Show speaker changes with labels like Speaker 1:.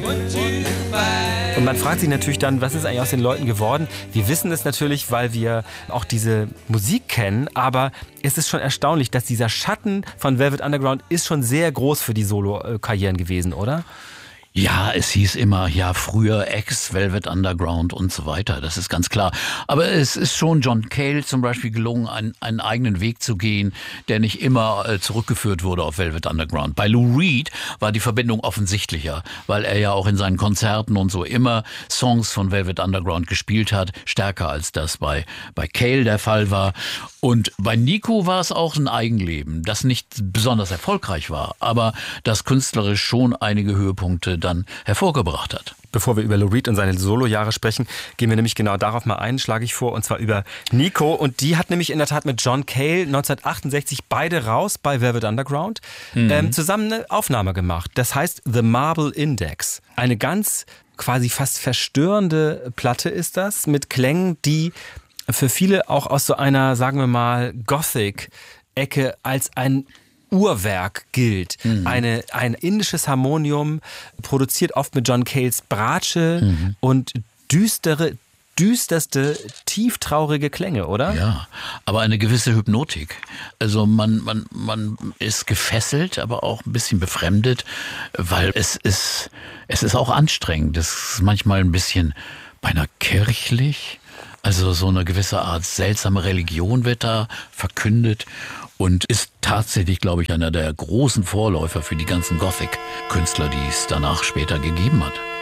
Speaker 1: Und man fragt sich natürlich dann, was ist eigentlich aus den Leuten geworden? Wir wissen es natürlich, weil wir auch diese Musik kennen, aber es ist schon erstaunlich, dass dieser Schatten von Velvet Underground ist schon sehr groß für die Solo-Karrieren gewesen, oder?
Speaker 2: Ja, es hieß immer, ja, früher Ex-Velvet Underground und so weiter, das ist ganz klar. Aber es ist schon John Cale zum Beispiel gelungen, einen eigenen Weg zu gehen, der nicht immer zurückgeführt wurde auf Velvet Underground. Bei Lou Reed war die Verbindung offensichtlicher, weil er ja auch in seinen Konzerten und so immer Songs von Velvet Underground gespielt hat, stärker als das bei Cale der Fall war. Und bei Nico war es auch ein Eigenleben, das nicht besonders erfolgreich war, aber das künstlerisch schon einige Höhepunkte dann hervorgebracht hat.
Speaker 1: Bevor wir über Lou Reed und seine Solojahre sprechen, gehen wir nämlich genau darauf mal ein, schlage ich vor, und zwar über Nico. Und die hat nämlich in der Tat mit John Cale 1968 beide raus bei Velvet Underground zusammen eine Aufnahme gemacht. Das heißt The Marble Index. Eine ganz quasi fast verstörende Platte ist das, mit Klängen, die für viele auch aus so einer, sagen wir mal, Gothic-Ecke als ein Uhrwerk gilt. Ein indisches Harmonium, produziert oft mit John Cales Bratsche und düsterste, tieftraurige Klänge, oder?
Speaker 2: Ja, aber eine gewisse Hypnotik. Also man ist gefesselt, aber auch ein bisschen befremdet, weil es ist auch anstrengend. Es ist manchmal ein bisschen beinahe kirchlich. Also so eine gewisse Art seltsame Religion wird da verkündet und ist tatsächlich, glaube ich, einer der großen Vorläufer für die ganzen Gothic-Künstler, die es danach später gegeben hat.